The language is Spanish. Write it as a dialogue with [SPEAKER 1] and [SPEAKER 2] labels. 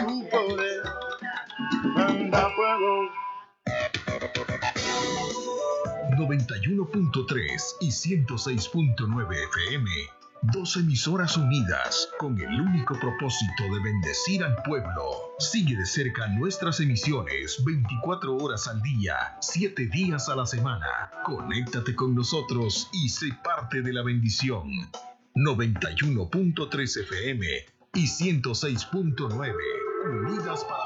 [SPEAKER 1] tu poder, manda fuego.
[SPEAKER 2] 91.3 y 106.9 FM. Dos emisoras unidas con el único propósito de bendecir al pueblo. Sigue de cerca nuestras emisiones 24 horas al día, 7 días a la semana. Conéctate con nosotros y sé parte de la bendición. 91.3 FM y 106.9 unidas para